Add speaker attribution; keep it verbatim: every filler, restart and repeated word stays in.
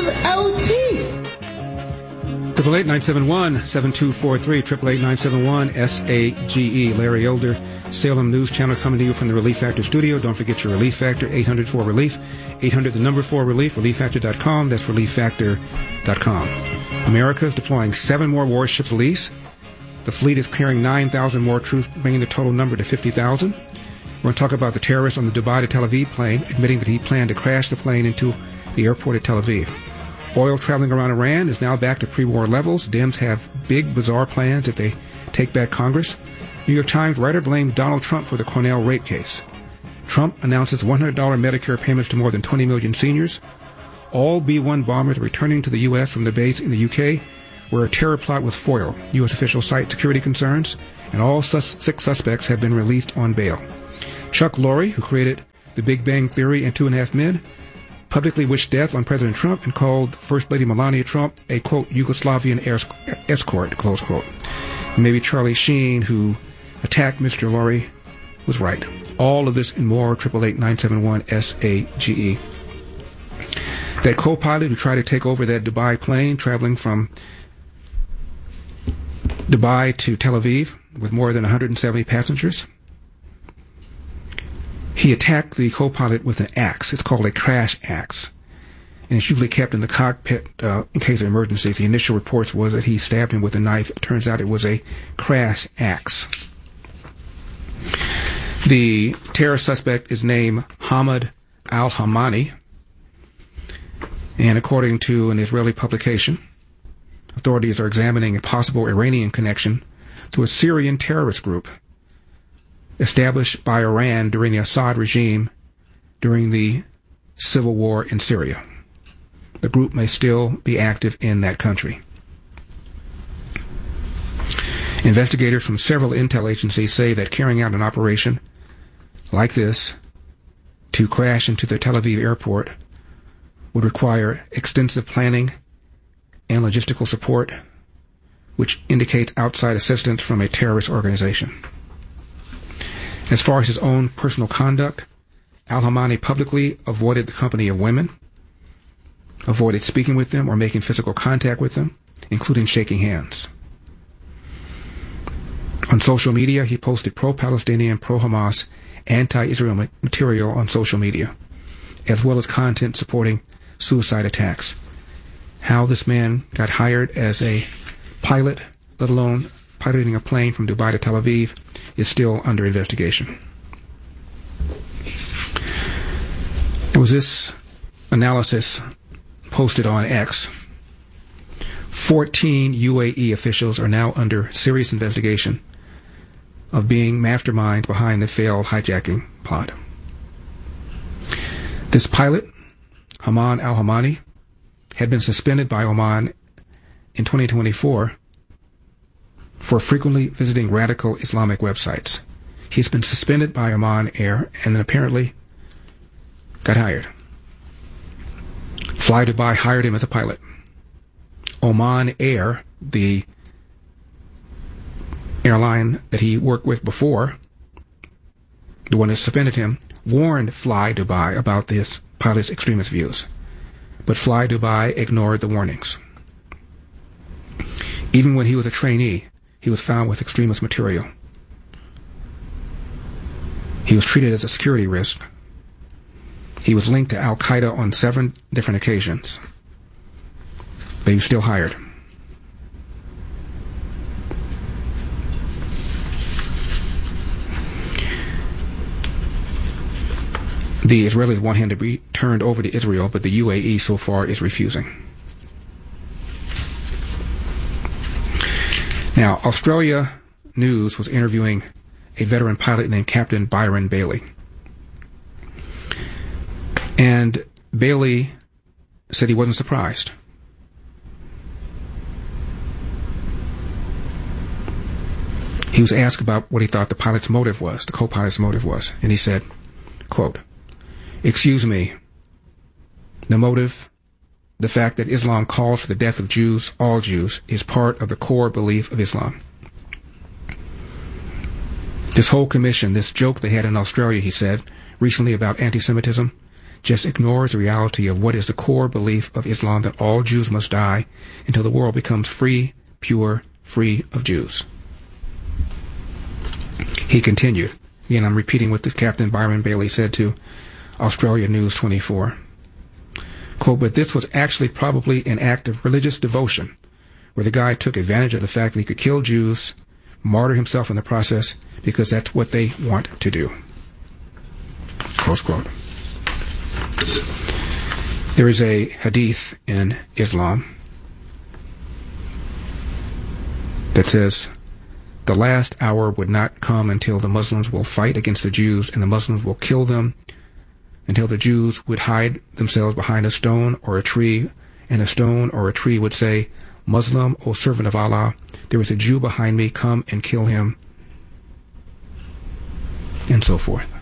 Speaker 1: L T.
Speaker 2: Triple eight nine seven one seven two four three. Triple eight nine seven one S A G E. Larry Elder, Salem News Channel, coming to you from the Relief Factor studio. Don't forget your Relief Factor. Eight hundred four relief. Eight hundred the number four relief. relief factor dot com. That's relief factor dot com. America is deploying seven more warships lease. The fleet is carrying nine thousand more troops, bringing the total number to fifty thousand. We're going to talk about the terrorist on the Dubai to Tel Aviv plane, admitting that he planned to crash the plane into the airport at Tel Aviv. Oil traveling around Iran is now back to pre-war levels. Dems have big, bizarre plans if they take back Congress. New York Times writer blames Donald Trump for the Cornell rape case. Trump announces one hundred dollars Medicare payments to more than twenty million seniors. All B one bombers are returning to the U S from the base in the U K, where a terror plot was foiled. U S officials cite security concerns, and all sus- six suspects have been released on bail. Chuck Lorre, who created The Big Bang Theory and Two and a Half Men, publicly wished death on President Trump and called First Lady Melania Trump a, quote, Yugoslavian escort, close quote. And maybe Charlie Sheen, who attacked Mister Lorre, was right. All of this and more, triple eight nine seven one S A G E. That co-pilot who tried to take over that Dubai plane traveling from Dubai to Tel Aviv with more than one hundred seventy passengers, he attacked the co-pilot with an axe. It's called a crash axe. And it's usually kept in the cockpit uh, in case of emergencies. The initial reports was that he stabbed him with a knife. It turns out it was a crash axe. The terror suspect is named Hamad al-Hamani. And according to an Israeli publication, authorities are examining a possible Iranian connection to a Syrian terrorist group established by Iran during the Assad regime during the civil war in Syria. The group may still be active in that country. Investigators from several intel agencies say that carrying out an operation like this to crash into the Tel Aviv airport would require extensive planning and logistical support, which indicates outside assistance from a terrorist organization. As far as his own personal conduct, al-Hamani publicly avoided the company of women, avoided speaking with them or making physical contact with them, including shaking hands. On social media, he posted pro-Palestinian, pro-Hamas, anti-Israel material on social media, as well as content supporting suicide attacks. How this man got hired as a pilot, let alone piloting a plane from Dubai to Tel Aviv, is still under investigation. There was this analysis posted on X. fourteen U A E officials are now under serious investigation of being masterminds behind the failed hijacking plot. This pilot, Hamad al-Hamani, had been suspended by Oman in twenty twenty-four for frequently visiting radical Islamic websites. He's been suspended by Oman Air and then apparently got hired. Fly Dubai hired him as a pilot. Oman Air, the airline that he worked with before, the one that suspended him, warned Fly Dubai about this pilot's extremist views. But Fly Dubai ignored the warnings. Even when he was a trainee, he was found with extremist material. He was treated as a security risk. He was linked to Al-Qaeda on seven different occasions. But he was still hired. The Israelis want him to be turned over to Israel, but the U A E so far is refusing. Now, Australia News was interviewing a veteran pilot named Captain Byron Bailey. And Bailey said he wasn't surprised. He was asked about what he thought the pilot's motive was, the co-pilot's motive was, and he said, quote, "Excuse me, the motive, the fact that Islam calls for the death of Jews, all Jews, is part of the core belief of Islam. This whole commission, this joke they had in Australia," he said, recently about anti-Semitism, just ignores the reality of what is the core belief of Islam, that all Jews must die until the world becomes free, pure, free of Jews. He continued, again, I'm repeating what the Captain Byron Bailey said to Australia News twenty-four. Quote, but this was actually probably an act of religious devotion, where the guy took advantage of the fact that he could kill Jews, martyr himself in the process, because that's what they want to do. Close quote. There is a hadith in Islam that says, the last hour would not come until the Muslims will fight against the Jews, and the Muslims will kill them, until the Jews would hide themselves behind a stone or a tree, and a stone or a tree would say, Muslim, O servant of Allah, there is a Jew behind me, come and kill him, and so forth.